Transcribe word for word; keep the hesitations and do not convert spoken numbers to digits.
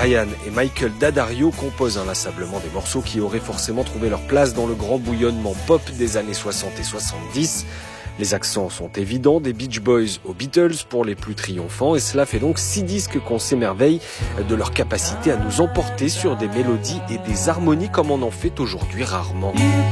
Brian et Michael D'Addario composent inlassablement des morceaux qui auraient forcément trouvé leur place dans le grand bouillonnement pop des années soixante et soixante-dix. Les accents sont évidents, des Beach Boys aux Beatles pour les plus triomphants, et cela fait donc six disques qu'on s'émerveille de leur capacité à nous emporter sur des mélodies et des harmonies comme on en fait aujourd'hui rarement.